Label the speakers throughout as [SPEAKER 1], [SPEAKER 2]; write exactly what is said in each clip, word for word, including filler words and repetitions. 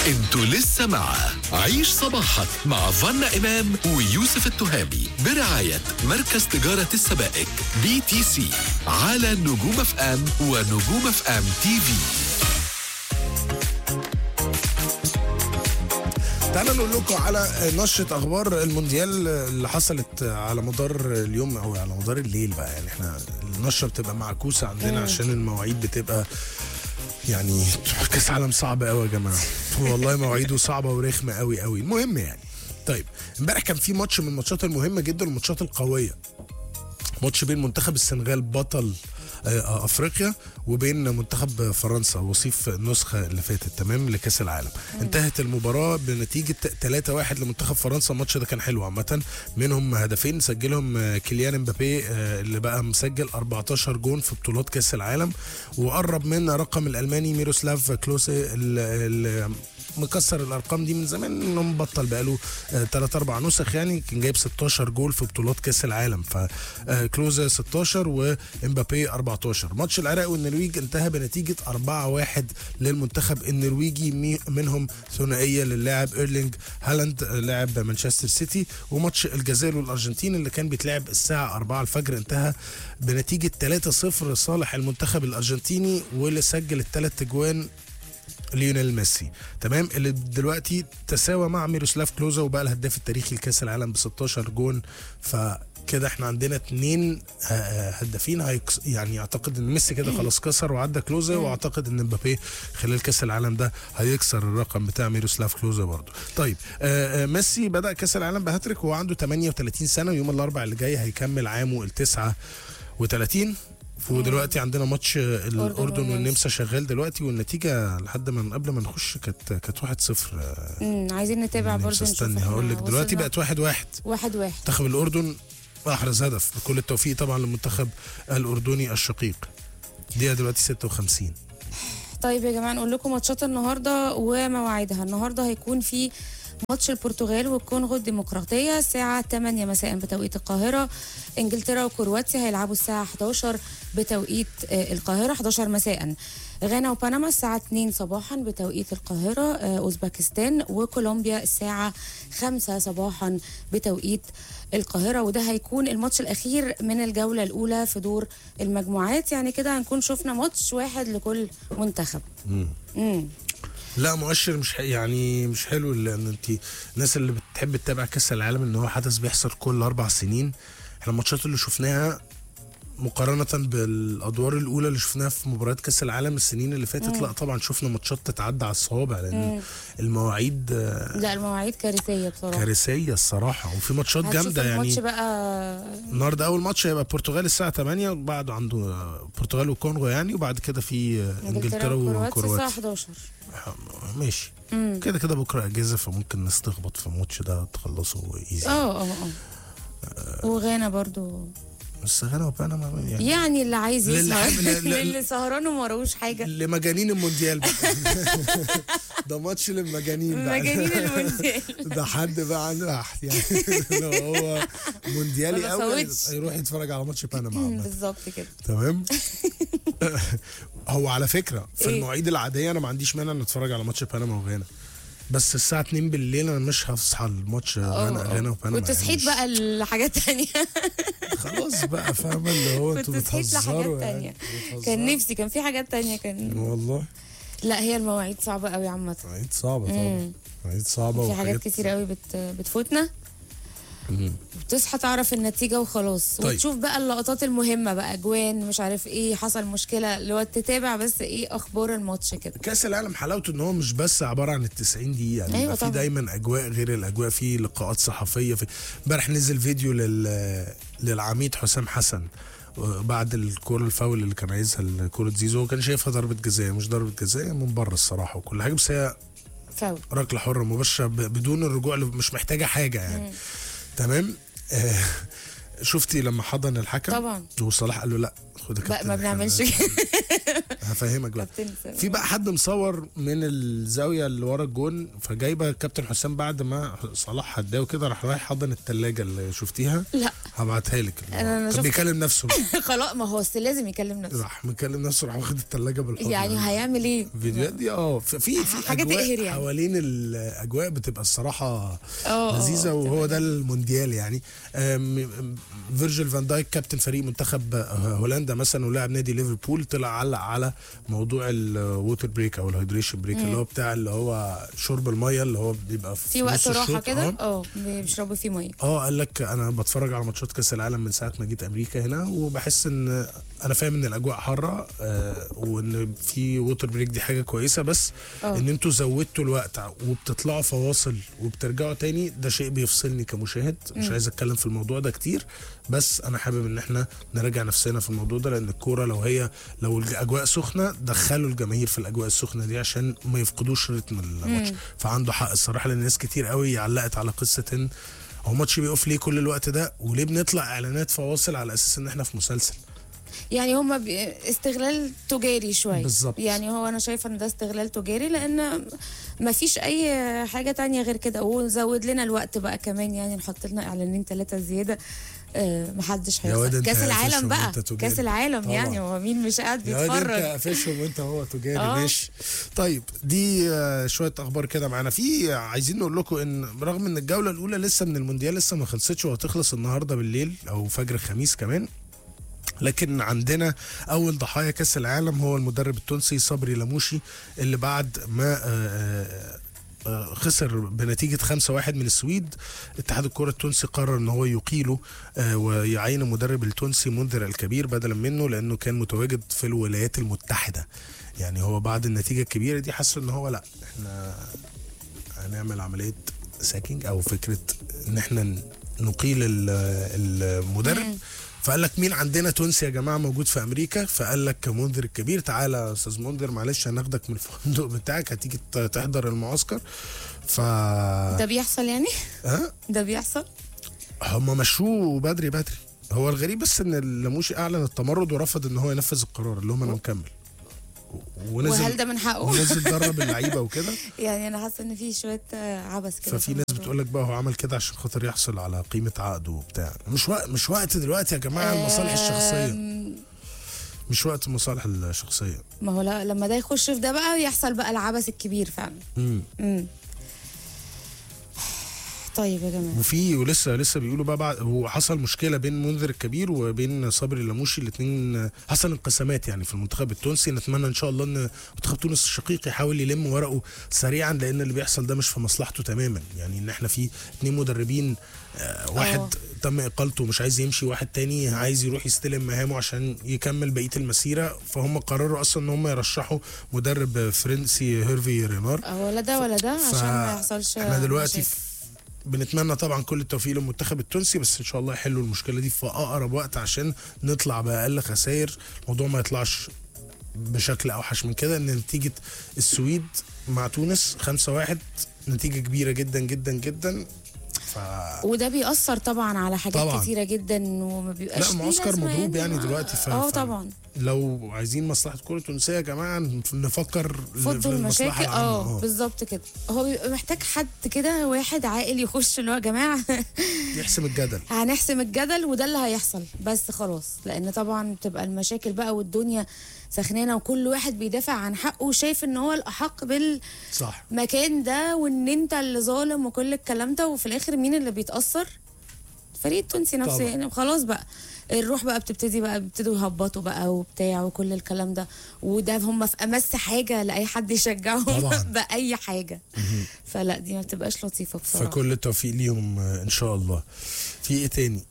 [SPEAKER 1] انتوا لسه مع عيش صباحك مع فانا إمام ويوسف التهامي برعاية مركز تجارة السبائك بي تي سي على نجوم اف ام ونجوم اف ام تي في.
[SPEAKER 2] تعالوا نقول لكم على نشرة أخبار المونديال اللي حصلت على مدار اليوم أو على مدار الليل بقى. يعني احنا النشرة بتبقى معكوسة عندنا عشان المواعيد بتبقى يعني كاس عالم صعب قوي يا جماعة، والله مواعيده صعبة ورخمة قوي قوي. المهم يعني طيب امبارح كان في ماتش من الماتشات المهمة جدا والماتشات القوية، ماتش بين منتخب السنغال بطل افريقيا وبين منتخب فرنسا وصيف النسخه اللي فاتت تمام لكاس العالم. مم. انتهت المباراه بنتيجه ثلاثة واحد لمنتخب فرنسا. الماتش ده كان حلو عامه، منهم هدفين سجلهم كيليان امبابي اللي بقى مسجل أربعتاشر جون في بطولات كاس العالم، وقرب من رقم الالماني ميروسلاف كلوسي اللي مكسر الارقام دي من زمان، انه مبطل بقاله ثلاثة أربعة نسخ، يعني كان جايب ستاشر جول في بطولات كاس العالم، فكلوزا ستاشر وامبابي أربعتاشر. ماتش العراق والنرويج انتهى بنتيجه أربعة واحد للمنتخب النرويجي، منهم ثنائيه للاعب ايرلينج هالاند لاعب مانشستر سيتي. وماتش الجزائر والارجنتين اللي كان بيتلعب الساعه أربعة الفجر انتهى بنتيجه ثلاثة صفر لصالح المنتخب الارجنتيني، واللي سجل الثلاث اجوان ليونيل ميسي تمام، اللي دلوقتي تساوى مع ميروسلاف كلوزا وبقى الهداف التاريخي لكاس العالم ب ستاشر جون. فكده احنا عندنا اتنين هدافين هيكس، يعني اعتقد ان ميسي كده خلاص كسر وعدى كلوزا، واعتقد ان مبابي خلال كاس العالم ده هيكسر الرقم بتاع ميروسلاف كلوزا برضو. طيب ميسي بدأ كاس العالم بهاتريك وهو عنده ثمانية وثلاثين سنة، ويوم الاربعاء اللي جاي هيكمل عامه التسعة وثلاثين. ودلوقتي عندنا ماتش الاردن والنمسا شغال دلوقتي، والنتيجه لحد ما قبل ما نخش كانت كانت واحد صفر.
[SPEAKER 3] امم عايزين نتابع برضه.
[SPEAKER 2] استني هقول لك دلوقتي بقت واحد واحد
[SPEAKER 3] واحد واحد.
[SPEAKER 2] منتخب الاردن احرز هدف، بكل التوفيق طبعا للمنتخب الاردني الشقيق. دي دلوقتي ستة وخمسين.
[SPEAKER 3] طيب يا جماعه نقول لكم ماتشات النهارده ومواعيدها. النهارده هيكون في ماتش البرتغال والكونغو الديمقراطية الساعة ثمانية مساء بتوقيت القاهرة. انجلترا وكرواتيا هيلعبوا الساعة حداشر بتوقيت القاهرة، حداشر مساء. غانا وبنما الساعة اتنين صباحا بتوقيت القاهرة. أوزبكستان وكولومبيا الساعة خمسة صباحا بتوقيت القاهرة. وده هيكون الماتش الأخير من الجولة الأولى في دور المجموعات، يعني كده هنكون شفنا ماتش واحد لكل منتخب.
[SPEAKER 2] امم لا مؤشر مش يعني مش حلو، لان انت الناس اللي بتحب تتابع كاس العالم ان هو حدث بيحصل كل اربع سنين. احنا الماتشات اللي شفناها مقارنه بالادوار الاولى اللي شفناها في مباريات كاس العالم السنين اللي فاتت، لا طبعا شفنا ماتشات تتعدى على الصوابع، لان مم. المواعيد
[SPEAKER 3] لا المواعيد كارثيه بصراحه،
[SPEAKER 2] كارثيه الصراحه. وفي ماتشات جامده يعني.
[SPEAKER 3] الماتش بقى
[SPEAKER 2] النهارده اول ماتش هيبقى البرتغال الساعه ثمانية، وبعده عنده البرتغال والكونغو يعني، وبعد كده في انجلترا وكرواتيا
[SPEAKER 3] الساعه حداشر.
[SPEAKER 2] ماشي كده كده بكره اجازه، فممكن نستخبط في الماتش ده تخلصوا ايزي.
[SPEAKER 3] اه اه اه وغانا برضو،
[SPEAKER 2] بس غانا وبنما يعني
[SPEAKER 3] يعني اللي عايز يسهر للي سهران وما وراهوش حاجه،
[SPEAKER 2] لمجانين المونديال بقى. ده ماتش للمجانين بقى،
[SPEAKER 3] مجانين المونديال.
[SPEAKER 2] ده حد بقى عنده واحد يعني لو هو مونديالي قوي يروح يتفرج على ماتش بنما.
[SPEAKER 3] بالظبط كده
[SPEAKER 2] تمام. هو على فكره في إيه؟ المواعيد العاديه انا ما عنديش مانع ان اتفرج على ماتش بنما وغانا، بس الساعة اتنين بالليل انا مش هصحى الماتش غانا غانا وبنما،
[SPEAKER 3] وتصحيت بقى لحاجات تانية.
[SPEAKER 2] خلاص بقى فاهمة اللي هو انتوا بتهزروا
[SPEAKER 3] يعني. كان نفسي كان في حاجات تانية كان
[SPEAKER 2] والله.
[SPEAKER 3] لا هي المواعيد صعبة قوي عامة،
[SPEAKER 2] مواعيد صعبة طبعا، مواعيد صعبة
[SPEAKER 3] في حاجات كتير قوي بت... بتفوتنا. بتصحى تعرف النتيجة وخلاص. طيب. وتشوف بقى اللقطات المهمة بقى، اجوان مش عارف ايه، حصل مشكلة، اللي هو تتابع بس ايه اخبار الماتش كده.
[SPEAKER 2] كاس العالم حلاوته ان هو مش بس عبارة عن التسعين دقيقة يعني، أيوة في دايما اجواء غير الاجواء، في لقاءات صحفية. في امبارح نزل فيديو لل... للعميد حسام حسن بعد الكوره الفاول اللي كان عايزها الكوره زيزو، كان شايفها ضربة جزاء، مش ضربة جزاء من بره الصراحة وكل حاجة، بس هي
[SPEAKER 3] فاول،
[SPEAKER 2] ركلة حرة مباشرة بدون الرجوع، مش محتاجة حاجة يعني. مم. تمام. آه شفتي لما حضن الحكم
[SPEAKER 3] طبعا
[SPEAKER 2] وصلاح قال له لا خد
[SPEAKER 3] ما بنعملش كده.
[SPEAKER 2] هفهمك بقى.
[SPEAKER 3] كابتن سامي.
[SPEAKER 2] في بقى حد مصور من الزاويه اللي ورا الجون، فجايبه كابتن حسام بعد ما صلاح هداه كده راح رايح حضن الثلاجه اللي شفتيها.
[SPEAKER 3] لا
[SPEAKER 2] هبعتها لك.
[SPEAKER 3] أنا- أنا
[SPEAKER 2] كان
[SPEAKER 3] شفت-
[SPEAKER 2] بيكلم نفسه
[SPEAKER 3] خلاص، ما هو أصل لازم يكلم نفسه.
[SPEAKER 2] راح مكلم نفسه راح واخد الثلاجه بالحضن.
[SPEAKER 3] يعني هيعمل ايه؟
[SPEAKER 2] الفيديوهات دي اه في في في
[SPEAKER 3] حاجة
[SPEAKER 2] أجواء
[SPEAKER 3] تقهر يعني.
[SPEAKER 2] حوالين الاجواء بتبقى الصراحه
[SPEAKER 3] اه،
[SPEAKER 2] لذيذه،
[SPEAKER 3] اه،
[SPEAKER 2] وهو ده المونديال يعني. آم، فيرجيل فان دايك كابتن فريق منتخب هولندا مثلا ولاعب نادي ليفربول طلع علق على موضوع الووتر بريك او الهيدريشن بريك اللي هو بتاع اللي هو شرب الميه اللي هو بيبقى في,
[SPEAKER 3] في وقت
[SPEAKER 2] نص
[SPEAKER 3] راحه
[SPEAKER 2] الشوط.
[SPEAKER 3] كده،
[SPEAKER 2] اه
[SPEAKER 3] اه بيشربوا فيه ميه.
[SPEAKER 2] اه قال لك انا بتفرج على ماتشات كاس العالم من ساعه ما جيت امريكا هنا، وبحس ان انا فاهم ان الاجواء حاره آه وان في ووتر بريك دي حاجه كويسه، بس
[SPEAKER 3] أوه.
[SPEAKER 2] ان انتوا زودتوا الوقت وبتطلعوا فواصل وبترجعوا تاني ده شيء بيفصلني كمشاهد. مش عايز اتكلم في الموضوع ده كتير، بس انا حابب ان احنا نراجع نفسنا في الموضوع ده، لان الكوره لو هي لو الاجواء سخنه دخلوا الجماهير في الاجواء السخنه دي عشان ما يفقدوش رتم الماتش. فعنده حق الصراحه، لان ناس كتير قوي علقت على قصه ان هو ماتش بيقف ليه كل الوقت ده، وليه بنطلع اعلانات فواصل على اساس ان احنا في مسلسل.
[SPEAKER 3] يعني هما بي- استغلال تجاري شويه.
[SPEAKER 2] بالظبط.
[SPEAKER 3] يعني هو انا شايفه ان ده استغلال تجاري، لان ما فيش اي حاجه تانية غير كده، وزود لنا الوقت بقى كمان، يعني نحط لنا اعلانين ثلاثه زياده. آه محدش
[SPEAKER 2] يا واد
[SPEAKER 3] هيخسر.
[SPEAKER 2] انت
[SPEAKER 3] كاس
[SPEAKER 2] قافشهم
[SPEAKER 3] العالم بقى،
[SPEAKER 2] وانت تجاري.
[SPEAKER 3] كاس العالم
[SPEAKER 2] طبعا.
[SPEAKER 3] يعني هو مين مش قاعد
[SPEAKER 2] يا واد انت
[SPEAKER 3] بيتفرج؟
[SPEAKER 2] قافشهم وانت هو تجاري.
[SPEAKER 3] آه.
[SPEAKER 2] ماشي. طيب دي آه، شويه اخبار كده معانا. في عايزين نقول لكم ان رغم ان الجوله الاولى لسه من المونديال لسه ما خلصتش وهتخلص النهارده بالليل او فجر الخميس كمان، لكن عندنا اول ضحايا كاس العالم هو المدرب التونسي صبري لموشي، اللي بعد ما آه، آه، خسر بنتيجة خمسة واحد من السويد، اتحاد الكرة التونسي قرر ان هو يقيله آه، ويعين المدرب التونسي منذر الكبير بدلا منه، لانه كان متواجد في الولايات المتحدة. يعني هو بعد النتيجة الكبيرة دي حس ان هو لا احنا هنعمل عملية ساكينج او فكرة ان احنا نقيل ال- المدرب. فقال لك مين عندنا تونسي يا جماعه موجود في امريكا؟ فقال لك منذر الكبير تعالى يا استاذ منذر معلش هناخدك من الفندق بتاعك هتيجي ت- تحضر المعسكر. ف
[SPEAKER 3] ده بيحصل يعني؟
[SPEAKER 2] ها
[SPEAKER 3] ده بيحصل؟
[SPEAKER 2] هم مشوه بدري بدري. هو الغريب بس ان اللموشي اعلن التمرد ورفض ان هو ينفذ القرار اللي هم انا مكمل. ونزل
[SPEAKER 3] وهل ده من حقه؟
[SPEAKER 2] ونزل درب اللعيبه وكده.
[SPEAKER 3] يعني انا حاسه ان في شويه آه، عبث كده.
[SPEAKER 2] ففي ناس بتقول لك بقى هو عمل كده عشان خاطر يحصل على قيمه عقده وبتاع. مش وقت مش وقت دلوقتي يا جماعه المصالح الشخصيه،
[SPEAKER 3] آم،
[SPEAKER 2] مش وقت المصالح الشخصيه.
[SPEAKER 3] ما هو لا- لما ده يخش في ده بقى يحصل بقى العبث الكبير فعلا.
[SPEAKER 2] امم
[SPEAKER 3] امم طيب يا جماعه،
[SPEAKER 2] وفي ولسه لسه بيقولوا بقى بعد هو حصل مشكله بين منذر الكبير وبين صبري اللموشي، الاثنين حصل انقسامات يعني في المنتخب التونسي. نتمنى ان شاء الله ان منتخب تونس الشقيق يحاول يلم ورقه سريعا، لان اللي بيحصل ده مش في مصلحته تماما. يعني ان احنا في اثنين مدربين، آه واحد
[SPEAKER 3] أوه.
[SPEAKER 2] تم اقالته ومش عايز يمشي، واحد تاني عايز يروح يستلم مهامه عشان يكمل بقيه المسيره، فهم قرروا اصلا ان هم يرشحوا مدرب فرنسي هيرفي رينار.
[SPEAKER 3] آه، ولا ده ولا ده عشان ما يحصلش
[SPEAKER 2] احنا دلوقتي
[SPEAKER 3] مشاكل.
[SPEAKER 2] في بنتمنى طبعا كل التوفيق للمنتخب التونسي، بس ان شاء الله يحلوا المشكله دي في اقرب وقت عشان نطلع باقل خسائر، الموضوع ما يطلعش بشكل اوحش من كده. ان نتيجه السويد مع تونس خمسة واحد نتيجه كبيره جدا جدا جدا. ف
[SPEAKER 3] وده بيأثر طبعا على حاجات
[SPEAKER 2] طبعاً.
[SPEAKER 3] كتيره جدا وما بيبقاش
[SPEAKER 2] لا
[SPEAKER 3] ليه
[SPEAKER 2] المعسكر
[SPEAKER 3] لازمة
[SPEAKER 2] مضروب يعني
[SPEAKER 3] ما-
[SPEAKER 2] دلوقتي. ف...
[SPEAKER 3] اه
[SPEAKER 2] ف-
[SPEAKER 3] طبعا.
[SPEAKER 2] لو عايزين مصلحه الكره التونسيه يا جماعه نفكر
[SPEAKER 3] فضوا
[SPEAKER 2] للمصلحه
[SPEAKER 3] المشاكل.
[SPEAKER 2] العامة.
[SPEAKER 3] اه بالظبط كده. هو بيبقى محتاج حد كده واحد عاقل يخش اللي هو يا جماعه
[SPEAKER 2] يحسم الجدل.
[SPEAKER 3] هنحسم الجدل وده اللي هيحصل بس خلاص، لان طبعا بتبقى المشاكل بقى والدنيا سخنانه وكل واحد بيدافع عن حقه وشايف ان هو الاحق بالمكان
[SPEAKER 2] صح.
[SPEAKER 3] ده وان انت اللي ظالم وكل الكلام ده، وفي الاخر مين اللي بيتاثر؟ الفريق التونسي نفسه.
[SPEAKER 2] طبعا.
[SPEAKER 3] يعني خلاص بقى الروح بقى بتبتدي بقى بيبتدوا يهبطوا بقى وبتاع وكل الكلام ده، وده هم في امس حاجه لاي حد يشجعهم
[SPEAKER 2] طبعاً.
[SPEAKER 3] باي حاجه. فلا دي ما بتبقاش لطيفه بصراحه.
[SPEAKER 2] فكل التوفيق ليهم آه، ان شاء الله. في ايه تاني؟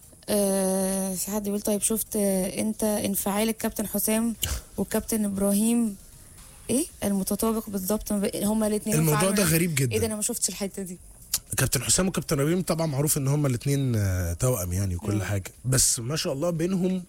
[SPEAKER 3] آه في حد بيقول طيب شفت آه انت انفعال الكابتن حسام والكابتن ابراهيم ايه المتطابق بالظبط ما بين- هما الاثنين؟
[SPEAKER 2] الموضوع ده غريب جدا.
[SPEAKER 3] ايه ده، انا ما شفتش الحته دي.
[SPEAKER 2] كابتن حسام وكابتن ابراهيم طبعا معروف ان هما الاثنين توأم يعني وكل
[SPEAKER 3] مم.
[SPEAKER 2] حاجه، بس ما شاء الله بينهم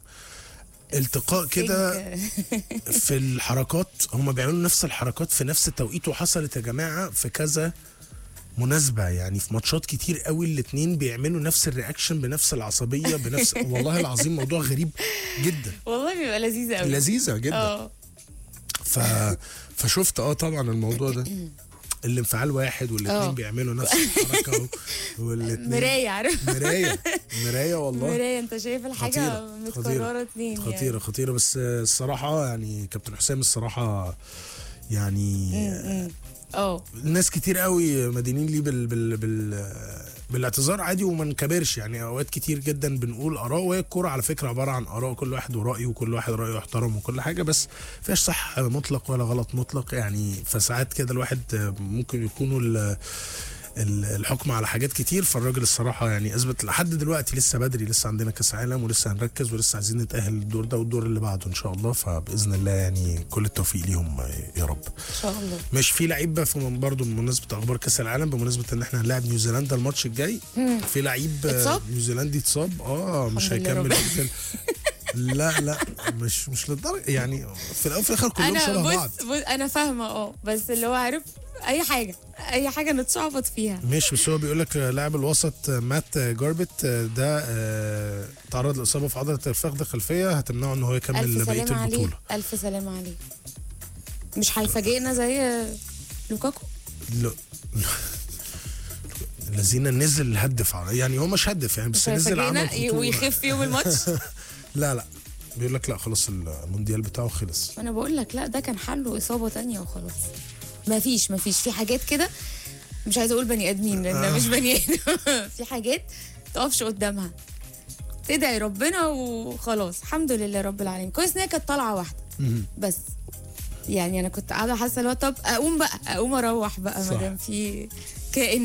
[SPEAKER 2] التقاء كده
[SPEAKER 3] سينك.
[SPEAKER 2] في الحركات. هما بيعملوا نفس الحركات في نفس التوقيت، وحصلت يا جماعه في كذا مناسبه يعني في ماتشات كتير قوي الاثنين بيعملوا نفس الرياكشن بنفس العصبيه بنفس والله العظيم موضوع غريب جدا.
[SPEAKER 3] والله بيبقى لذيذ قوي.
[SPEAKER 2] لذيذه جدا.
[SPEAKER 3] اه
[SPEAKER 2] ف فشفت اه طبعا الموضوع ده، الانفعال واحد والاثنين بيعملوا نفس الحركه والاثنين
[SPEAKER 3] مرايه، عارف؟
[SPEAKER 2] مرايه مرايه والله
[SPEAKER 3] مرايه، انت شايف الحاجه متكرره اتنين
[SPEAKER 2] خطيره
[SPEAKER 3] يعني.
[SPEAKER 2] خطيره. بس الصراحه يعني كابتن حسام الصراحه يعني
[SPEAKER 3] اه
[SPEAKER 2] الناس كتير قوي مدينين ليه بال بال بال بالاعتذار عادي وما نكبرش يعني. اوقات كتير جدا بنقول اراء، وهي الكوره على فكره عباره عن اراء، كل واحد ورايه وكل واحد رايه يحترم وكل حاجه، بس فيش صح مطلق ولا غلط مطلق يعني. فساعات كده الواحد ممكن يكونوا الحكم على حاجات كتير. فالراجل الصراحه يعني اثبت لحد دلوقتي لسه بدري، لسه عندنا كاس عالم ولسه هنركز ولسه عايزين نتاهل الدور ده والدور اللي بعده ان شاء الله. فباذن الله يعني كل التوفيق ليهم يا رب
[SPEAKER 3] ان شاء الله.
[SPEAKER 2] مش في لعيب برضه بمناسبه اخبار كاس العالم، بمناسبه ان احنا هنلاعب نيوزيلندا الماتش الجاي، في لعيب نيوزيلندي اتصاب اه مش هيكمل لا لا مش مش للدرجه يعني. في الاول وفي الاخر كلهم شبه بعض.
[SPEAKER 3] بص انا فاهمه اه بس اللي هو عارف اي حاجه اي حاجه نتشعبط فيها
[SPEAKER 2] مش بس هو بيقول لك لاعب الوسط مات جاربت ده آه تعرض لاصابه في عضله الفخذ الخلفيه هتمنعه ان هو يكمل بقيه البطوله.
[SPEAKER 3] عليه. الف سلامه عليه. مش هيفاجئنا زي لوكاكو؟
[SPEAKER 2] لا الذين نزل هدف يعني، هو مش هدف يعني بس نزل عمل خطوره
[SPEAKER 3] ويخف يوم الماتش.
[SPEAKER 2] لا لا بيقول لك لا خلاص المونديال بتاعه خلص.
[SPEAKER 3] انا بقول لك لا ده كان حله اصابه تانية وخلاص. ما فيش ما فيش في حاجات كده مش عايزه اقول بني ادمين لان آه. مش بني ادم. في حاجات تقفش قدامها، تدعي ربنا وخلاص. الحمد لله رب العالمين. كويس ان هي كانت طالعه واحده بس يعني. انا كنت قاعده حاسه اللي هو طب اقوم بقى اقوم اروح بقى ما دام في كائن.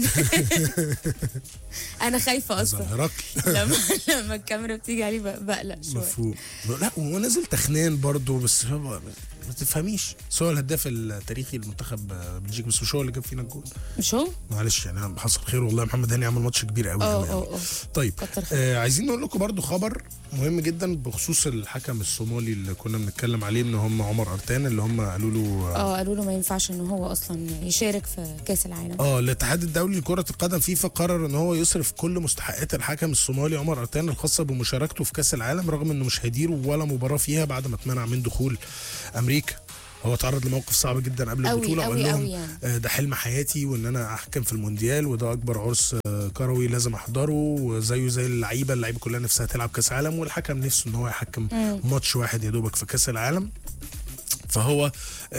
[SPEAKER 3] انا خايفه اصلا لما لما الكاميرا بتيجي عليه بقلق شويه.
[SPEAKER 2] مفهوم. لا هو نازل تخنان برضو بس هو ما تفهميش. بس هو الهداف التاريخي لمنتخب بلجيكا بس مش هو اللي جاب فينا الجول.
[SPEAKER 3] مش هو؟
[SPEAKER 2] معلش يعني حصل خير والله. محمد هاني عمل ماتش كبير قوي
[SPEAKER 3] اه
[SPEAKER 2] يعني.
[SPEAKER 3] اه
[SPEAKER 2] طيب آه عايزين نقول لكم برضو خبر مهم جدا بخصوص الحكم الصومالي اللي كنا بنتكلم عليه ان هم عمر ارتان اللي هم قالوا له
[SPEAKER 3] اه قالوا له ما ينفعش ان هو اصلا يشارك في كاس العالم.
[SPEAKER 2] اه الاتحاد الدولي لكرة القدم فيفا قرر ان هو يصرف كل مستحقات الحكم الصومالي عمر ارتان الخاصة بمشاركته في كاس العالم، رغم انه مش هيدير ولا مباراة فيها بعد ما اتمنع من دخول امريكا. هو اتعرض لموقف صعب جدا قبل البطوله وقال لهم يعني. ده حلم حياتي وان انا احكم في المونديال وده اكبر عرس كروي لازم احضره وزيه زي اللعيبه اللعيبه كلها نفسها تلعب كاس عالم والحكم نفسه ان هو يحكم مم. ماتش واحد يا دوبك في كاس العالم. فهو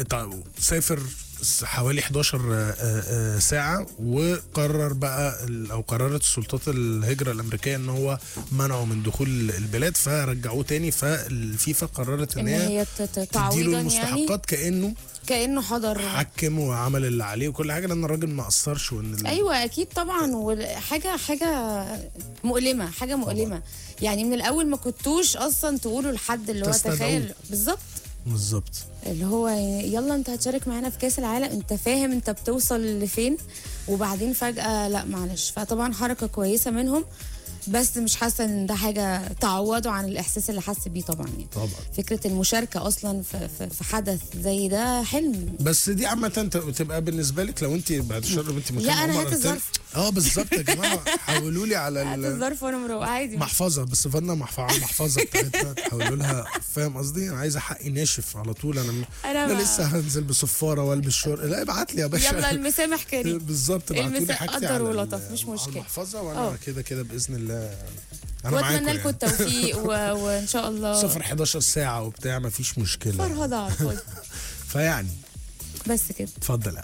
[SPEAKER 2] سافر حوالي حداشر ساعة وقرر بقى او قررت سلطات الهجرة الامريكية ان هو منعه من دخول البلاد فرجعوه تاني. فالفيفا قررت ان هي تديله المستحقات يعني كأنه
[SPEAKER 3] كأنه حضر
[SPEAKER 2] حكم وعمل اللي عليه وكل حاجة لان الراجل ما قصرش. وان
[SPEAKER 3] ايوه اكيد طبعا. وحاجة حاجة مؤلمة حاجة مؤلمة يعني. من الاول ما كنتوش اصلا تقولوا لحد اللي هو تخيل بالظبط
[SPEAKER 2] بالظبط
[SPEAKER 3] اللي هو يلا انت هتشارك معانا في كاس العالم، انت فاهم انت بتوصل لفين وبعدين فجأة لا معلش. فطبعا حركة كويسة منهم بس مش حاسه ان ده حاجه تعوضه عن الاحساس اللي حس بيه طبعا يعني.
[SPEAKER 2] طبعا
[SPEAKER 3] فكره المشاركه اصلا في, في حدث زي ده حلم.
[SPEAKER 2] بس دي عامه تبقى بالنسبه لك لو انت بعد الشر انت مكان
[SPEAKER 3] لا انا هات الظرف
[SPEAKER 2] اه بالظبط يا جماعه حولوا لي على
[SPEAKER 3] هات الظرف وانا مروق عادي
[SPEAKER 2] محفظه بس فضلنا محفظه بتاعتها تحولوا لها. فاهم قصدي؟ انا عايزه حقي ناشف على طول. انا
[SPEAKER 3] انا,
[SPEAKER 2] أنا لسه هنزل بصفاره والبس شورت. لا ابعت لي يا باشا
[SPEAKER 3] يلا المسامح كريم
[SPEAKER 2] بالظبط. ابعتوا لي حاجتي على
[SPEAKER 3] ولطف مش مشكله
[SPEAKER 2] المحفظه وانا كده كده باذن الله
[SPEAKER 3] واتمنى لكم التوفيق و... وان شاء الله
[SPEAKER 2] سفر حداشر ساعه وبتاع ما فيش مشكله
[SPEAKER 3] فرهضه على الفاضي.
[SPEAKER 2] فيعني
[SPEAKER 3] بس كده
[SPEAKER 2] اتفضل.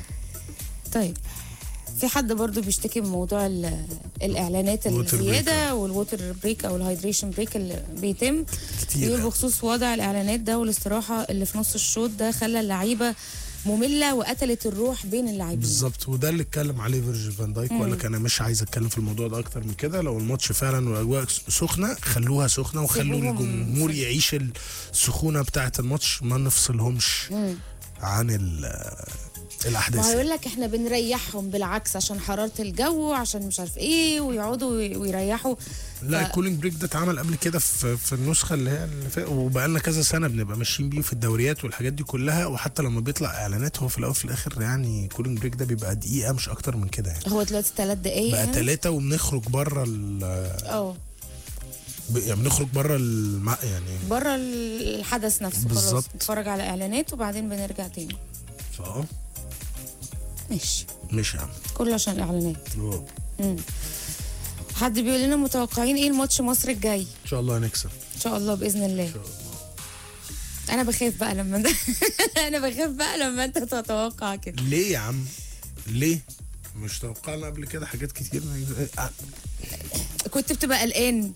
[SPEAKER 3] طيب في حد برضو بيشتكي من موضوع الاعلانات الزياده والووتر بريك او الهايدريشن بريك اللي بيتم كتير بخصوص وضع الاعلانات ده والاستراحه اللي في نص الشوط ده خلى اللعيبه ممله وقتلت الروح بين اللاعبين.
[SPEAKER 2] بالظبط وده اللي اتكلم عليه فيرجيل فان دايك وقال لك انا مش عايز اتكلم في الموضوع ده اكتر من كده. لو الماتش فعلا والاجواء سخنه خلوها سخنه وخلوا الجمهور يعيش السخونه بتاعه الماتش ما نفصلهمش مم. عن الاحداث.
[SPEAKER 3] وهيقول لك احنا بنريحهم بالعكس عشان حراره الجو عشان مش عارف ايه ويقعدوا ويريحوا.
[SPEAKER 2] لا ف... الكولينج بريك ده اتعمل قبل كده في في النسخه اللي هي اللي فاتت وبقى لنا كذا سنه بنبقى ماشيين بيه في الدوريات والحاجات دي كلها. وحتى لما بيطلع اعلانات هو في الاول في الاخر يعني كولينج بريك ده بيبقى دقيقه مش اكتر من كده يعني.
[SPEAKER 3] هو دلوقتي ثلاث دقايق
[SPEAKER 2] بقى ثلاثه يعني؟ وبنخرج بره ال
[SPEAKER 3] اه
[SPEAKER 2] ب- يعني بنخرج بره الم... يعني
[SPEAKER 3] بره الحدث نفسه خلاص،
[SPEAKER 2] بالظبط.
[SPEAKER 3] نتفرج على اعلانات وبعدين بنرجع تاني.
[SPEAKER 2] اه
[SPEAKER 3] ماشي،
[SPEAKER 2] مش يا عم.
[SPEAKER 3] كله عشان الاعلانات.
[SPEAKER 2] أوه.
[SPEAKER 3] مم. حد بيقول لنا متوقعين ايه الماتش مصر الجاي؟
[SPEAKER 2] ان شاء الله هنكسب.
[SPEAKER 3] ان شاء الله باذن الله. انا بخاف بقى لما ده انا بخاف بقى لما انت تتوقع كده.
[SPEAKER 2] ليه يا عم؟ ليه؟ مش توقعنا قبل كده حاجات كتير. آه،
[SPEAKER 3] كنت بتبقى قلقان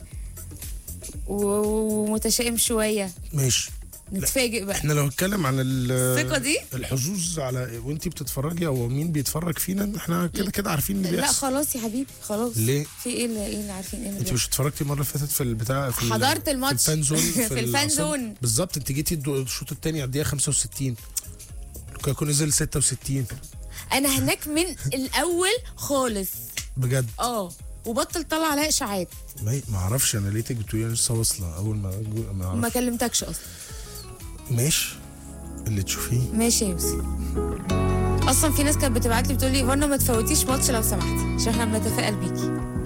[SPEAKER 3] و- ومتشائم شويه،
[SPEAKER 2] ماشي.
[SPEAKER 3] نتفاجئ بقى.
[SPEAKER 2] احنا لو هنتكلم عن ال-
[SPEAKER 3] الثقة دي؟
[SPEAKER 2] الحظوظ على وانتي بتتفرجي او مين بيتفرج فينا، احنا كده كده عارفين اللي
[SPEAKER 3] لا
[SPEAKER 2] بيحصل.
[SPEAKER 3] خلاص يا حبيبي خلاص.
[SPEAKER 2] ليه؟
[SPEAKER 3] في ايه اللي ايه اللي عارفين ايه اللي
[SPEAKER 2] انت
[SPEAKER 3] بيحصل؟
[SPEAKER 2] مش اتفرجتي المره اللي فاتت في البتاع في ال-
[SPEAKER 3] حضرت الماتش.
[SPEAKER 2] في الفان زون
[SPEAKER 3] في الفان
[SPEAKER 2] العاصمة؟
[SPEAKER 3] زون.
[SPEAKER 2] بالظبط. انت جيتي الدو- الشوط الثاني على الدقيقه خمسة وستين، كان يكون نزل ستة وستين.
[SPEAKER 3] انا هناك من الاول خالص.
[SPEAKER 2] بجد
[SPEAKER 3] اه وبطل طلع عليا اشاعات.
[SPEAKER 2] ما ما اعرفش انا لقيتك بتقولي انا لسه واصله اول ما جو- ما
[SPEAKER 3] ما
[SPEAKER 2] اعرفش.
[SPEAKER 3] كلمتكش اصلا.
[SPEAKER 2] ماشي اللي تشوفيه.
[SPEAKER 3] ماشي يا يوسف. اصلا في ناس كانت بتبعت لي بتقول لي فانا ما تفوتيش ماتش لو سمحتي عشان احنا بنتفائل بيكي.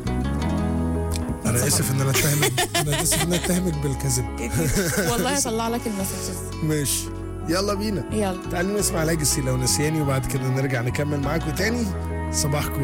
[SPEAKER 2] انا اسف ان انا اتهمك انا اسف ان انا اتهمك بالكذب.
[SPEAKER 3] والله هطلع لك المسجز.
[SPEAKER 2] ماشي يلا بينا.
[SPEAKER 3] يلا
[SPEAKER 2] تعالوا نسمع ليجاسي لو نسياني، وبعد كده نرجع نكمل معاكم تاني. صباحكم